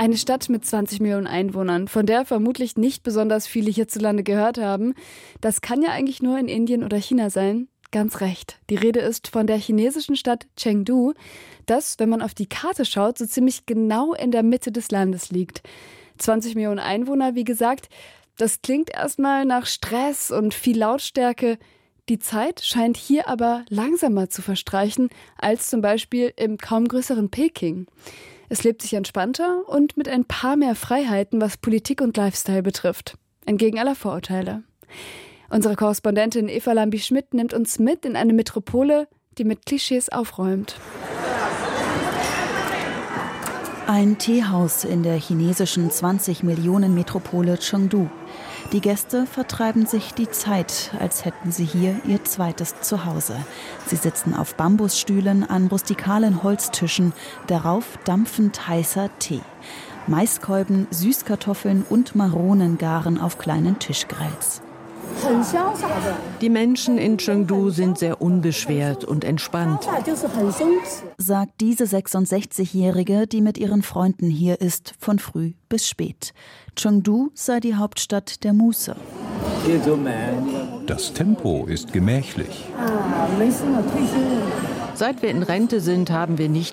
Eine Stadt mit 20 Millionen Einwohnern, von der vermutlich nicht besonders viele hierzulande gehört haben. Das kann ja eigentlich nur in Indien oder China sein. Ganz recht. Die Rede ist von der chinesischen Stadt Chengdu, das, wenn man auf die Karte schaut, so ziemlich genau in der Mitte des Landes liegt. 20 Millionen Einwohner, wie gesagt, das klingt erstmal nach Stress und viel Lautstärke. Die Zeit scheint hier aber langsamer zu verstreichen als zum Beispiel im kaum größeren Peking. Es lebt sich entspannter und mit ein paar mehr Freiheiten, was Politik und Lifestyle betrifft. Entgegen aller Vorurteile. Unsere Korrespondentin Eva Lambi-Schmidt nimmt uns mit in eine Metropole, die mit Klischees aufräumt. Ein Teehaus in der chinesischen 20-Millionen-Metropole Chengdu. Die Gäste vertreiben sich die Zeit, als hätten sie hier ihr zweites Zuhause. Sie sitzen auf Bambusstühlen an rustikalen Holztischen, darauf dampfend heißer Tee. Maiskolben, Süßkartoffeln und Maronen garen auf kleinen Tischgrills. Die Menschen in Chengdu sind sehr unbeschwert und entspannt, sagt diese 66-Jährige, die mit ihren Freunden hier ist, von früh bis spät. Chengdu sei die Hauptstadt der Muße. Das Tempo ist gemächlich. Seit wir in Rente sind, haben wir nicht